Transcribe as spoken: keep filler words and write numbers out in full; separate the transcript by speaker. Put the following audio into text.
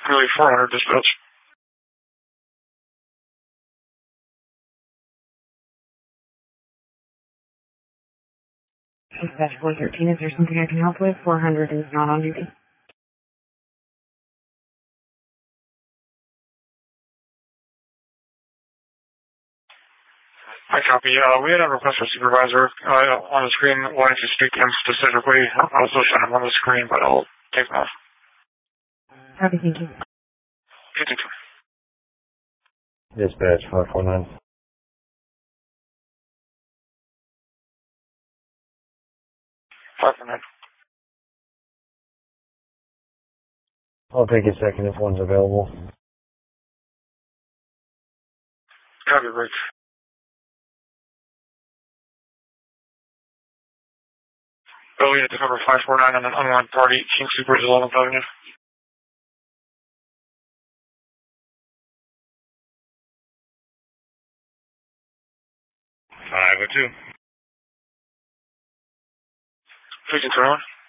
Speaker 1: Really four hundred dispatch.
Speaker 2: Dispatch four thirteen, is there something I can help with? four hundred is not on duty.
Speaker 1: I copy. Uh, we had a request for supervisor uh, on the screen wanting to speak to him specifically. I was still showing him on the screen, but I'll take him off.
Speaker 2: Copy, thank you.
Speaker 1: Thank you.
Speaker 3: Dispatch five four nine.
Speaker 1: Five for nine.
Speaker 3: I'll take a second if one's available.
Speaker 1: Copy, Rich. Go unit to cover five four nine on an unarmed party, King Supers, eleventh Avenue.
Speaker 3: five oh two.
Speaker 1: Please turn on.